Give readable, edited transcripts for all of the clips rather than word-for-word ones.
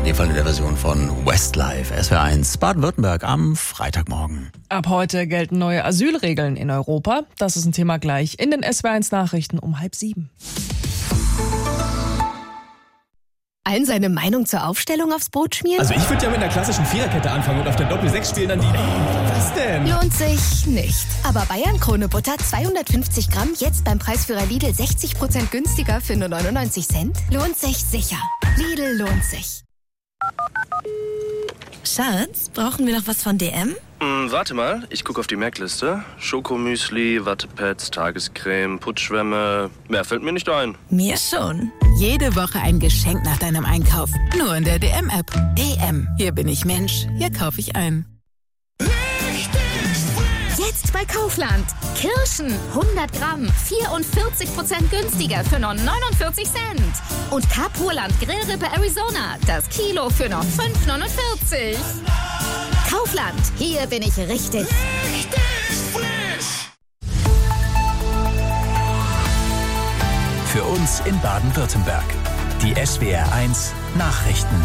in dem Fall in der Version von Westlife, SWR1 Baden-Württemberg am Freitagmorgen. Ab heute gelten neue Asylregeln in Europa. Das ist ein Thema gleich in den SWR1 Nachrichten um 6:30. Allen seine Meinung zur Aufstellung aufs Brot schmieren? Also ich würde ja mit einer klassischen Viererkette anfangen und auf der Doppel-6 spielen dann die... Was denn? Lohnt sich nicht. Aber Bayern Krone Butter 250 Gramm jetzt beim Preisführer Lidl 60% günstiger für nur 99 Cent? Lohnt sich sicher. Lidl lohnt sich. Schatz, brauchen wir noch was von DM? Warte mal, ich gucke auf die Merkliste. Schokomüsli, Wattepads, Tagescreme, Putzschwämme. Mehr fällt mir nicht ein. Mir schon. Jede Woche ein Geschenk nach deinem Einkauf. Nur in der DM-App. DM. Hier bin ich Mensch. Hier kaufe ich ein. Jetzt bei Kaufland. Kirschen 100 Gramm, 44% günstiger für nur 49 Cent. Und Capurland Grillrippe Arizona, das Kilo für nur 5,49. Kaufland, hier bin ich richtig frisch. Für uns in Baden-Württemberg. Die SWR1 Nachrichten.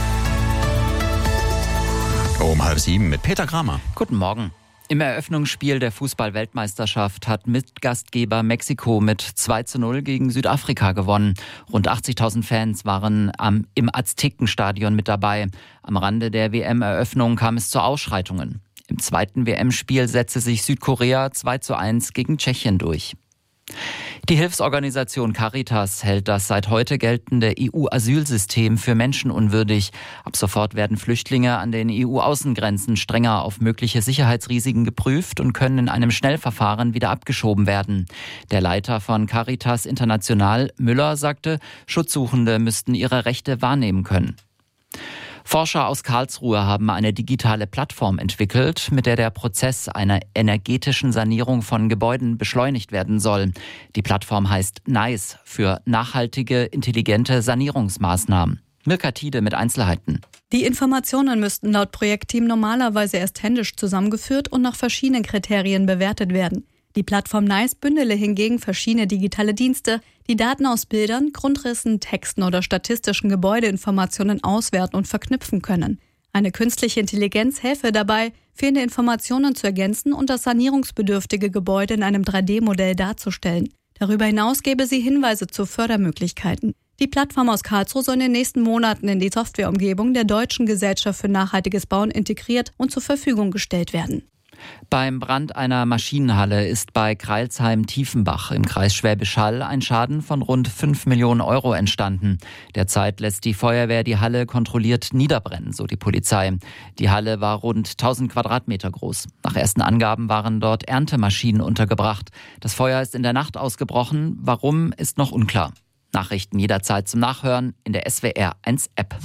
Um 6:30 mit Peter Kramer. Guten Morgen. Im Eröffnungsspiel der Fußball-Weltmeisterschaft hat Mitgastgeber Mexiko mit 2:0 gegen Südafrika gewonnen. Rund 80.000 Fans waren im Aztekenstadion mit dabei. Am Rande der WM-Eröffnung kam es zu Ausschreitungen. Im zweiten WM-Spiel setzte sich Südkorea 2:1 gegen Tschechien durch. Die Hilfsorganisation Caritas hält das seit heute geltende EU-Asylsystem für menschenunwürdig. Ab sofort werden Flüchtlinge an den EU-Außengrenzen strenger auf mögliche Sicherheitsrisiken geprüft und können in einem Schnellverfahren wieder abgeschoben werden. Der Leiter von Caritas International, Müller, sagte, Schutzsuchende müssten ihre Rechte wahrnehmen können. Forscher aus Karlsruhe haben eine digitale Plattform entwickelt, mit der der Prozess einer energetischen Sanierung von Gebäuden beschleunigt werden soll. Die Plattform heißt NICE für nachhaltige, intelligente Sanierungsmaßnahmen. Mirka Tiede mit Einzelheiten. Die Informationen müssten laut Projektteam normalerweise erst händisch zusammengeführt und nach verschiedenen Kriterien bewertet werden. Die Plattform NICE bündele hingegen verschiedene digitale Dienste, die Daten aus Bildern, Grundrissen, Texten oder statistischen Gebäudeinformationen auswerten und verknüpfen können. Eine künstliche Intelligenz helfe dabei, fehlende Informationen zu ergänzen und das sanierungsbedürftige Gebäude in einem 3D-Modell darzustellen. Darüber hinaus gebe sie Hinweise zu Fördermöglichkeiten. Die Plattform aus Karlsruhe soll in den nächsten Monaten in die Softwareumgebung der Deutschen Gesellschaft für nachhaltiges Bauen integriert und zur Verfügung gestellt werden. Beim Brand einer Maschinenhalle ist bei Crailsheim-Tiefenbach im Kreis Schwäbisch Hall ein Schaden von rund 5 Millionen Euro entstanden. Derzeit lässt die Feuerwehr die Halle kontrolliert niederbrennen, so die Polizei. Die Halle war rund 1000 Quadratmeter groß. Nach ersten Angaben waren dort Erntemaschinen untergebracht. Das Feuer ist in der Nacht ausgebrochen. Warum, ist noch unklar. Nachrichten jederzeit zum Nachhören in der SWR1-App.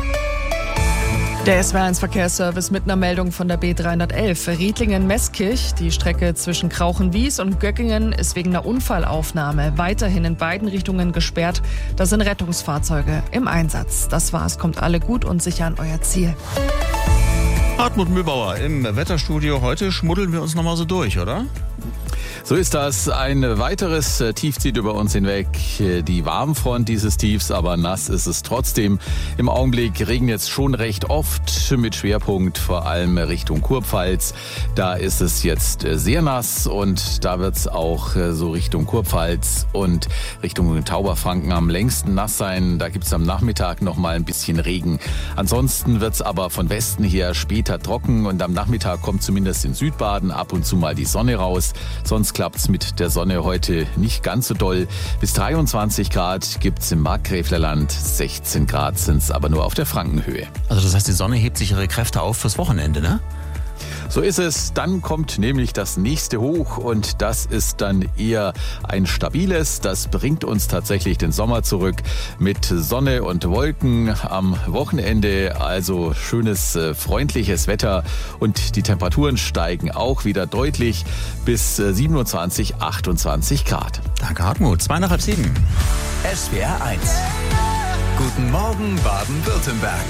Der SWR1 Verkehrsservice mit einer Meldung von der B311. Riedlingen-Meßkirch. Die Strecke zwischen Krauchenwies und Göckingen ist wegen einer Unfallaufnahme weiterhin in beiden Richtungen gesperrt. Da sind Rettungsfahrzeuge im Einsatz. Das war's. Kommt alle gut und sicher an euer Ziel. Hartmut Mühlbauer im Wetterstudio. Heute schmuddeln wir uns nochmal so durch, oder? So ist das. Ein weiteres Tief zieht über uns hinweg. Die Warmfront dieses Tiefs, aber nass ist es trotzdem. Im Augenblick regnet es schon recht oft, mit Schwerpunkt vor allem Richtung Kurpfalz. Da ist es jetzt sehr nass und da wird es auch so Richtung Kurpfalz und Richtung Tauberfranken am längsten nass sein. Da gibt es am Nachmittag noch mal ein bisschen Regen. Ansonsten wird es aber von Westen her später trocken und am Nachmittag kommt zumindest in Südbaden ab und zu mal die Sonne raus. Sonst klappt's mit der Sonne heute nicht ganz so doll. Bis 23 Grad gibt's im Markgräflerland, 16 Grad sind's aber nur auf der Frankenhöhe. Also das heißt, die Sonne hebt sich ihre Kräfte auf fürs Wochenende, ne? So ist es. Dann kommt nämlich das nächste Hoch und das ist dann eher ein stabiles. Das bringt uns tatsächlich den Sommer zurück mit Sonne und Wolken am Wochenende. Also schönes, freundliches Wetter und die Temperaturen steigen auch wieder deutlich bis 27, 28 Grad. Danke, Hartmut. 6:06. SWR1. Guten Morgen, Baden-Württemberg.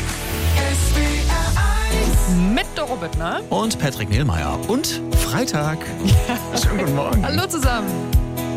Mit Doro Büttner Und Patrick Mehlmeier. Und Freitag. Ja. Schönen guten Morgen. Hallo zusammen.